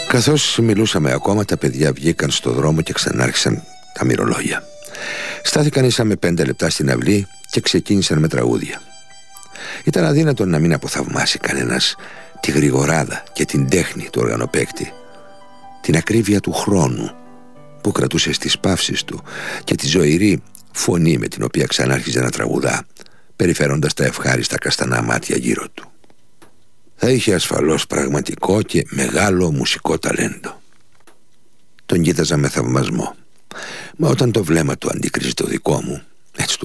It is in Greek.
Καθώς μιλούσαμε ακόμα, τα παιδιά βγήκαν στο δρόμο και ξανάρχισαν τα μυρολόγια. Στάθηκαν ίσα με 5 λεπτά στην αυλή και ξεκίνησαν με τραγούδια. Ήταν αδύνατο να μην αποθαυμάσει κανένας τη γρηγοράδα και την τέχνη του οργανοπαίκτη, την ακρίβεια του χρόνου που κρατούσε στις παύσεις του και τη ζωηρή φωνή με την οποία ξανάρχιζε να τραγουδά, περιφέροντας τα ευχάριστα καστανά μάτια γύρω του. Θα είχε ασφαλώς πραγματικό και μεγάλο μουσικό ταλέντο. Τον κοίταζα με θαυμασμό, μα όταν το βλέμμα του αντίκριζε το δικό μου, έτσι